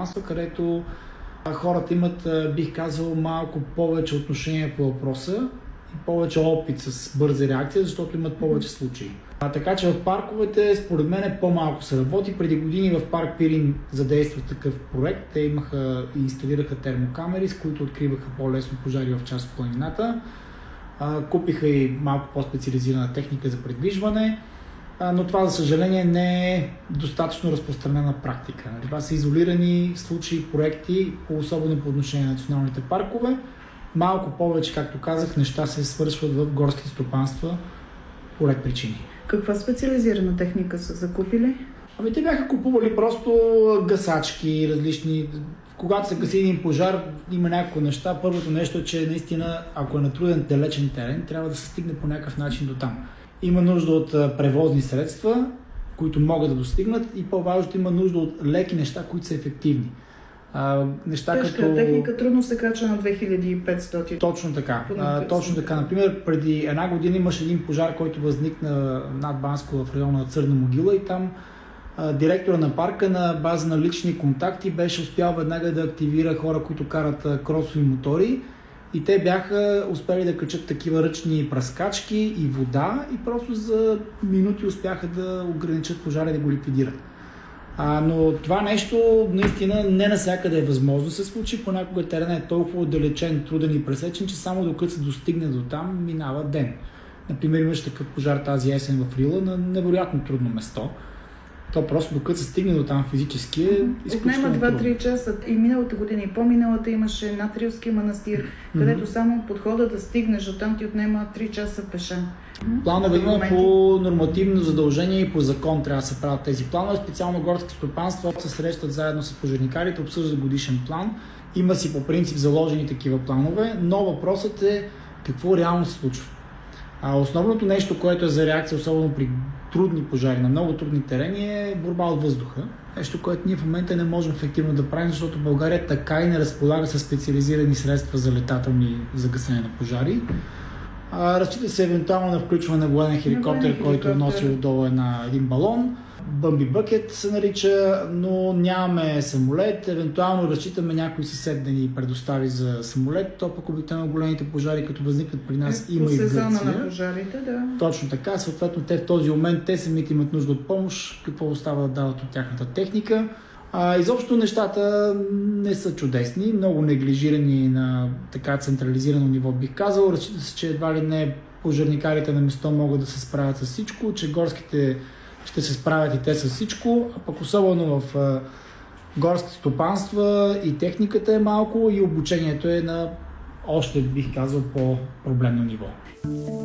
стопанства, където хората имат, бих казал, малко повече отношение по въпроса и повече опит с бърза реакция, защото имат повече случаи. Така че в парковете, според мен, по-малко се работи. Преди години в парк Пирин задейства такъв проект. Те имаха и инсталираха термокамери, с които откриваха по-лесно пожари в част от планината. Купиха и малко по-специализирана техника за придвижване, но това, за съжаление, не е достатъчно разпространена практика. Това са изолирани случаи, проекти, особено по отношение на националните паркове. Малко повече, както казах, неща се свършват в горските стопанства по ред причини. Каква специализирана техника са закупили? Те бяха купували просто гасачки, различни. Когато се гаси един пожар, има няколко неща. Първото нещо е, че наистина, ако е на труден далечен терен, трябва да се стигне по някакъв начин до там. Има нужда от превозни средства, които могат да достигнат, и по-важното, има нужда от леки неща, които са ефективни. Тежка техника трудно се качва на 2500. Точно така. Точно така. Например, преди една година имаше един пожар, който възникна над Банско в района на Църна могила, и там директора на парка на база на лични контакти беше успял веднага да активира хора, които карат кросови мотори, и те бяха успели да качат такива ръчни пръскачки и вода, и просто за минути успяха да ограничат пожара и да го ликвидират. Но това нещо наистина не навсякъде е възможно да се случи. Понякога теренът е толкова отдалечен, труден и пресечен, че само докато се достигне до там, минава ден. Например, имаше такъв пожар тази есен в Рила на невероятно трудно место. То просто докато се стигне до там физически е изключително трудно. Отнема 2-3 часа. И миналата година, и по-миналата имаше Натриевски манастир, където само подхода да стигнеш до там ти отнема 3 часа пеша. Планове има по нормативно задължение и по закон трябва да се правят тези планове. Специално горски стопанства се срещат заедно с пожарникарите, обсъждат годишен план. Има си по принцип заложени такива планове, но въпросът е какво реално се случва. Основното нещо, което е за реакция, особено при трудни пожари на много трудни терени, е борба от въздуха. Нещо, което ние в момента не можем ефективно да правим, защото България така и не разполага с специализирани средства за летателни за гасене на пожари. Разчита се евентуално на включване на военен хеликоптер, който носи отдолу един балон. Бъмби бъкет се нарича, но нямаме самолет. Евентуално разчитаме някой съсед да ни предостави за самолет. То пък обикновено големите пожари, като възникват при нас, има и в Гърция. На пожарите, да. Точно така. Съответно, те в този момент самите имат нужда от помощ. Какво остава да дават от тяхната техника. Изобщо нещата не са чудесни, много неглижирани на така централизирано ниво, бих казал. Разчита се, че едва ли не пожарникарите на место могат да се справят с всичко, че горските ще се справят и те с всичко, а пък особено в горските стопанства и техниката е малко, и обучението е на още, бих казал, по-проблемно ниво.